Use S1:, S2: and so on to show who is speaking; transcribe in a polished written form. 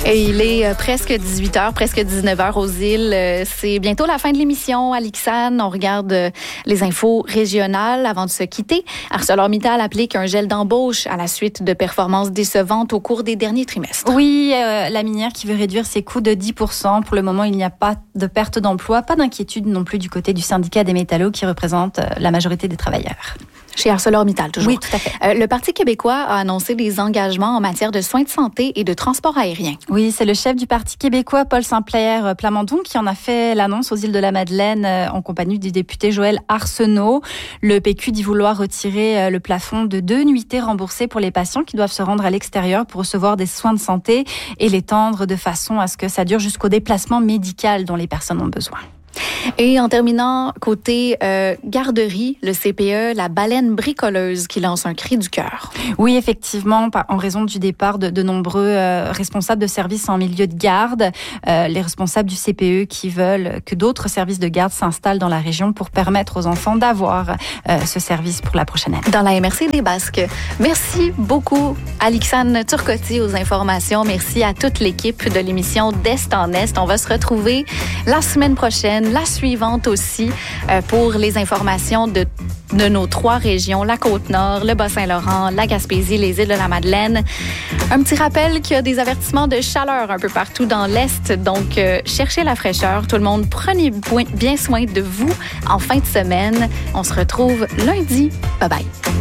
S1: Et il est presque 18h, presque 19h aux îles. C'est bientôt la fin de l'émission à l'IXAN. On regarde les infos régionales avant de se quitter. ArcelorMittal applique un gel d'embauche à la suite de performances décevantes au cours des derniers trimestres.
S2: Oui, la minière qui veut réduire ses coûts de 10%. Pour le moment, il n'y a pas de perte d'emploi, pas d'inquiétude non plus du côté du syndicat des métallos qui représente la majorité des travailleurs.
S1: Chez ArcelorMittal, toujours.
S2: Oui, tout à fait.
S1: Le Parti québécois a annoncé des engagements en matière de soins de santé et de transport aérien.
S2: Oui, c'est le chef du Parti québécois, Paul Saint-Pierre Plamondon, qui en a fait l'annonce aux îles de la Madeleine en compagnie du député Joël Arsenault. Le PQ dit vouloir retirer le plafond de 2 nuitées remboursées pour les patients qui doivent se rendre à l'extérieur pour recevoir des soins de santé et l'étendre de façon à ce que ça dure jusqu'au déplacement médical dont les personnes ont besoin.
S1: Et en terminant, côté garderie, le CPE, la baleine bricoleuse qui lance un cri du cœur.
S2: Oui, effectivement, en raison du départ de nombreux responsables de services en milieu de garde, les responsables du CPE qui veulent que d'autres services de garde s'installent dans la région pour permettre aux enfants d'avoir ce service pour la prochaine année.
S1: Dans la MRC des Basques. Merci beaucoup à Alixane Turcotti aux informations. Merci à toute l'équipe de l'émission d'Est en Est. On va se retrouver la semaine prochaine, la suivante aussi, pour les informations de nos 3 régions, la Côte-Nord, le Bas-Saint-Laurent, la Gaspésie, les îles de la Madeleine. Un petit rappel qu'il y a des avertissements de chaleur un peu partout dans l'Est, donc cherchez la fraîcheur. Tout le monde, prenez bien soin de vous en fin de semaine. On se retrouve lundi. Bye bye.